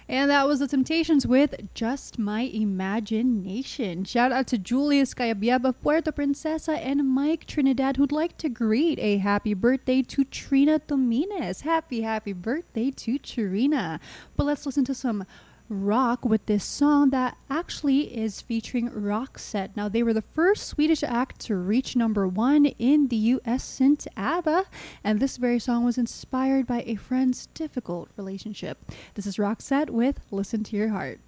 And that was The Temptations with Just My Imagination. Shout out to Julius Cayabyab of Puerto Princesa and Mike Trinidad, who'd like to greet a happy birthday to Trina Domínguez. Happy birthday to Trina. But let's listen to some rock with this song that actually is featuring Roxette. Now, they were the first Swedish act to reach #1 in the US since ABBA, and this very song was inspired by a friend's difficult relationship. This is Roxette with Listen to Your Heart.